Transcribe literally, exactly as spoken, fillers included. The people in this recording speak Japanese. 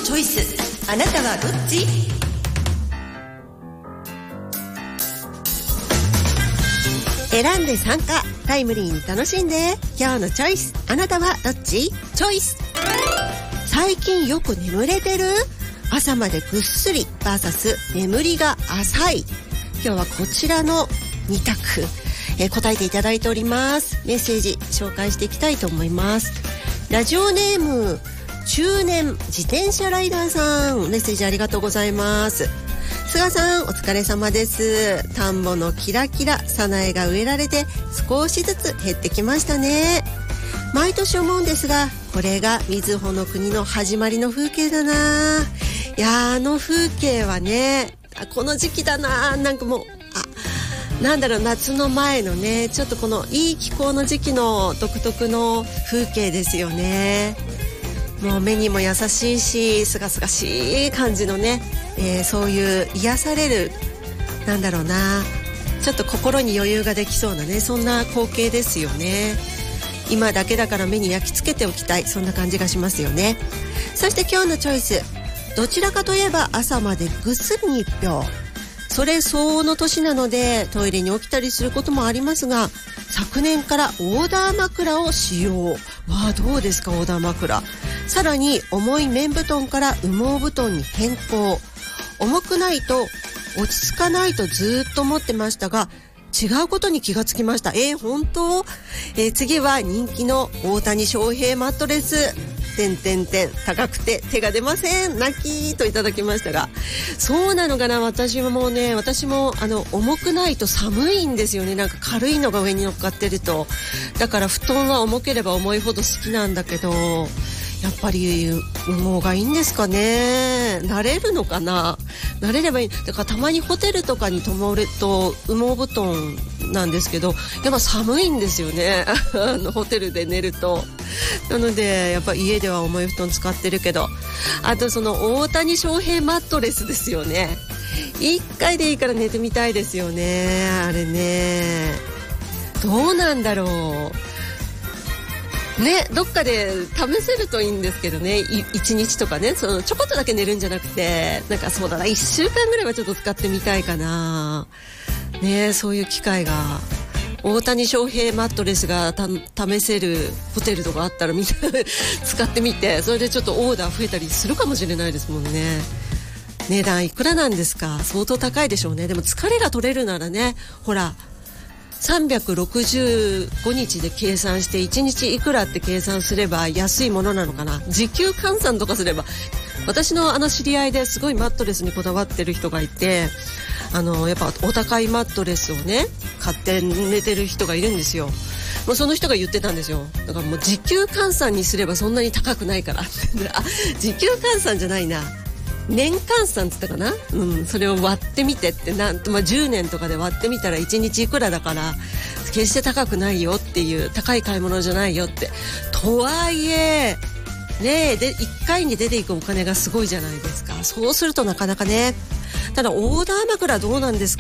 チョイス。あなたはどっち？選んで参加、タイムリーに楽しんで。今日のチョイス、あなたはどっち？チョイス。最近よく眠れてる？朝までぐっすり ブイエス 眠りが浅い。今日はこちらのに択、えー、答えていただいております。メッセージ紹介していきたいと思います。ラジオネーム中年自転車ライダーさん、メッセージありがとうございます。菅さんお疲れ様です。田んぼのキラキラ早苗が植えられて少しずつ減ってきましたね。毎年思うんですが、これが瑞穂の国の始まりの風景だな。いやあの風景はね、この時期だな。なんかもうあなんだろう、夏の前のね、ちょっとこのいい気候の時期の独特の風景ですよね。もう目にも優しいし、すがすがしい感じのね、えー、そういう癒される、なんだろうな、ちょっと心に余裕ができそうなね、そんな光景ですよね。今だけだから目に焼き付けておきたい、そんな感じがしますよね。そして今日のチョイス、どちらかといえば朝までぐっすりに一票。それ相応の年なのでトイレに起きたりすることもありますが、昨年からオーダー枕を使用。わあ、どうですかオーダー枕。さらに重い綿布団から羽毛布団に変更。重くないと落ち着かないとずっと思ってましたが、違うことに気がつきました。えー、本当？えー、次は人気の大谷翔平マットレス。てんてんてん、高くて手が出ません。泣きといただきましたが、そうなのかな。私ももうね、私もあの重くないと寒いんですよね。なんか軽いのが上に乗っかってると。だから布団は重ければ重いほど好きなんだけど、やっぱり羽毛がいいんですかね。慣れるのかな。慣れればいい。だからたまにホテルとかに泊まると羽毛布団なんですけど、やっぱ寒いんですよねあのホテルで寝ると。なのでやっぱ家では重い布団使ってるけど、あとその大谷翔平マットレスですよね。いっかいでいいから寝てみたいですよね。あれね、どうなんだろうね、どっかで試せるといいんですけどね。いちにちとかね、そのちょこっとだけ寝るんじゃなくて、なんかそうだな、いっしゅうかんぐらいはちょっと使ってみたいかなね。そういう機会が、大谷翔平マットレスがた試せるホテルとかあったらみんな使ってみて、それでちょっとオーダー増えたりするかもしれないですもんね。値段いくらなんですか？相当高いでしょうね。でも疲れが取れるならね、ほらさんびゃくろくじゅうごにちで計算していちにちいくらって計算すれば安いものなのかな。時給換算とかすれば。私のあの知り合いですごいマットレスにこだわってる人がいて、あのやっぱお高いマットレスをね買って寝てる人がいるんですよ。もうその人が言ってたんですよ。だからもう時給換算にすればそんなに高くないからあ、時給換算じゃないな、年換算って言ったかな、うん、それを割ってみてってなんと、まあ、じゅうねんとかで割ってみたらいちにちいくらだから決して高くないよっていう、高い買い物じゃないよって。とはいえねえ、でいっかいに出ていくお金がすごいじゃないですか。そうするとなかなかね。ただオーダー枕どうなんですか